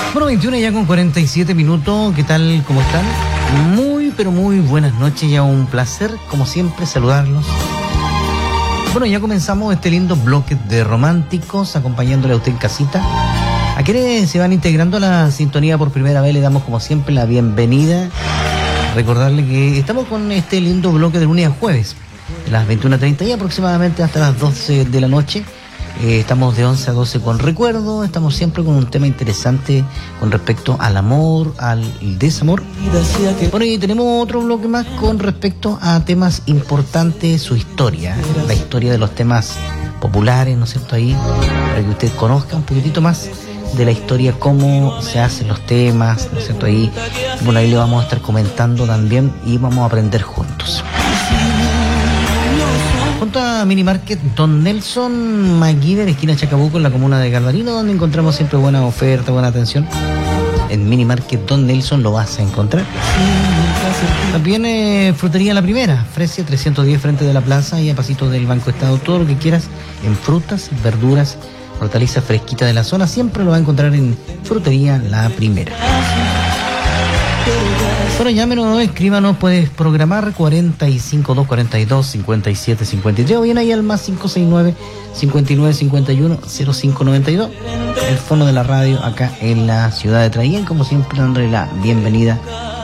Bueno, 21 ya con 47 minutos. ¿Qué tal? ¿Cómo están? Muy, pero muy buenas noches. Ya un placer, como siempre, saludarlos. Bueno, ya comenzamos este lindo bloque de románticos, acompañándole a usted en casita. A quienes se van integrando a la sintonía por primera vez, le damos como siempre la bienvenida. Recordarle que estamos con este lindo bloque de lunes a jueves, de las 21:30 y aproximadamente hasta las 12 de la noche. Estamos de 11 a 12 con recuerdo, estamos siempre con un tema interesante con respecto al amor, al desamor. Bueno, y tenemos otro bloque más con respecto a temas importantes, su historia, la historia de los temas populares, ¿no es cierto? Ahí, para que usted conozca un poquitito más de la historia, cómo se hacen los temas, ¿no es cierto? Ahí, bueno, ahí le vamos a estar comentando también y vamos a aprender juntos. Junto a Mini Market Don Nelson McGuider, esquina Chacabuco, en la comuna de Galvarino, donde encontramos siempre buena oferta, buena atención. En Mini Market Don Nelson lo vas a encontrar. También Frutería La Primera, Fresia 310 frente de la plaza y a pasitos del Banco Estado. Todo lo que quieras en frutas, verduras, hortalizas fresquitas de la zona, siempre lo va a encontrar en Frutería La Primera. Bueno, llámenos, escríbanos, puedes programar 45242-5753 o bien ahí al más 569-5951-0592, el fono de la radio acá en la ciudad de Traiguén, como siempre dándole la bienvenida